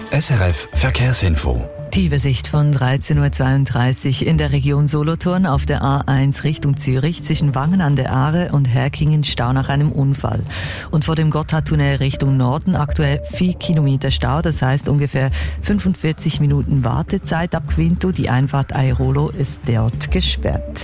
SRF Verkehrsinfo. Die Übersicht von 13.32 Uhr in der Region Solothurn auf der A1 Richtung Zürich zwischen Wangen an der Aare und Herkingen Stau nach einem Unfall. Und vor dem Gotthardtunnel Richtung Norden aktuell 4 Kilometer Stau, das heißt ungefähr 45 Minuten Wartezeit ab Quinto. Die Einfahrt Airolo ist dort gesperrt.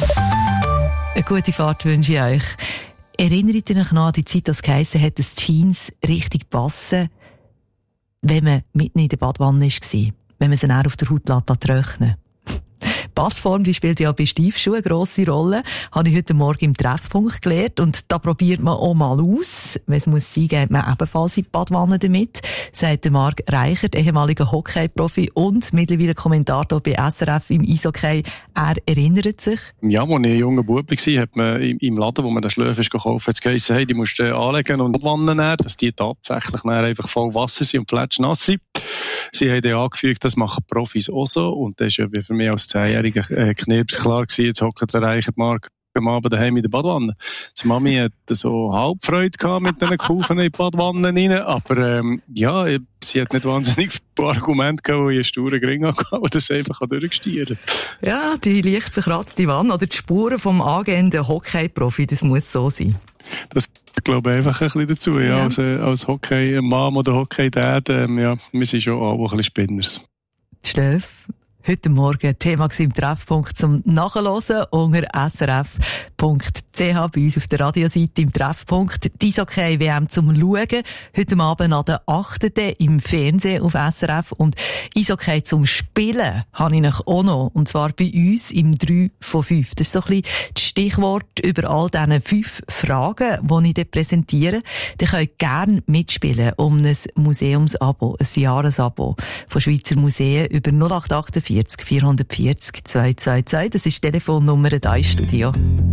Eine gute Fahrt wünsche ich euch. Erinnert ihr euch noch an die Zeit, als es geheissen hat, dass die Jeans richtig passen, wenn man mitten in der Badwanne war? Wenn man sie dann auf der Haut trocknen. Passform, die spielt ja bei Stiefschuhen eine grosse Rolle. Habe ich heute Morgen im Treffpunkt gelernt. Und da probiert man auch mal aus. Wenn es muss sein, geht man ebenfalls in die Badwanne damit, sagt der Marc Reichert, ehemaliger Hockey-Profi und mittlerweile Kommentator bei SRF im Eishockey. Er erinnert sich. Ja, als ich ein junger Bub war, hat man im Laden, wo man den Schläfer gekauft hat, geheißen, hey, die musst du anlegen und Badwanne nehmen, dass die tatsächlich dann einfach voll Wasser sind und fletschnass sind. Sie haben dann angefügt, das machen Profis auch so. Und das war ja für mich als 10-jähriger Knirps klar gewesen, jetzt hockt der Reichert Marc am Abend daheim in der Badwanne. Die Mami hat so halb Freude gehabt mit diesen Kufen in die Badwanne rein. Aber ja, sie hat nicht wahnsinnig viele Argumente gehabt, wo ich einen sturen Gring hatte und das einfach durchgestieren. Ja, die leicht verkratzte Wanne oder die Spuren vom angehenden Hockey-Profi, das muss so sein. Das glaube ich einfach ein bisschen dazu. Ja. Als Hockey-Mom oder Hockey-Dad, ja, wir sind schon auch ein bisschen Spinners. Steff, heute Morgen Thema im Treffpunkt zum Nachhören unter srf.ch bei uns auf der Radioseite im Treffpunkt. Die Eishockey-WM zum Schauen. Heute Abend an der 8. im Fernsehen auf SRF. Und Eishockey zum Spielen habe ich auch noch. Und zwar bei uns im 3 von 5. Das ist so ein bisschen das Stichwort über all diese 5 Fragen, die ich dort präsentiere. Die könnt gerne mitspielen um ein Museumsabo, ein Jahresabo von Schweizer Museen über 0848 440 222. Das ist die Telefonnummer da im Studio.